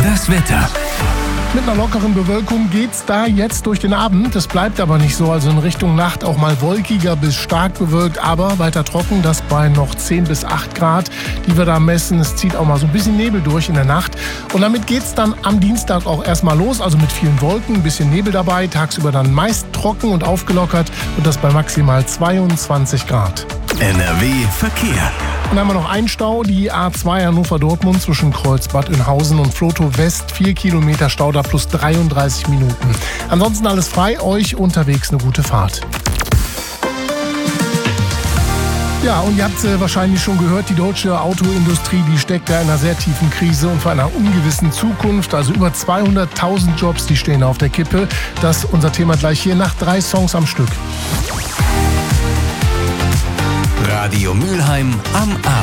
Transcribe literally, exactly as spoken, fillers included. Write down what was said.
Das Wetter. Mit einer lockeren Bewölkung geht's da jetzt durch den Abend. Es bleibt aber nicht so, also in Richtung Nacht auch mal wolkiger bis stark bewölkt, aber weiter trocken, das bei noch zehn bis acht Grad, die wir da messen. Es zieht auch mal so ein bisschen Nebel durch in der Nacht. Und damit geht's dann am Dienstag auch erstmal los, also mit vielen Wolken, ein bisschen Nebel dabei, tagsüber dann meist trocken und aufgelockert und das bei maximal zweiundzwanzig Grad. N R W Verkehr. Und dann haben wir noch einen Stau, die A zwei Hannover-Dortmund zwischen Kreuzbad Oeynhausen und Vlotho West. vier Kilometer Stau da plus dreiunddreißig Minuten. Ansonsten alles frei, euch unterwegs eine gute Fahrt. Ja, und ihr habt äh, wahrscheinlich schon gehört, die deutsche Autoindustrie, die steckt da in einer sehr tiefen Krise und vor einer ungewissen Zukunft. Also über zweihunderttausend Jobs, die stehen auf der Kippe. Das ist unser Thema gleich hier nach drei Songs am Stück. Radio Mülheim am Abend.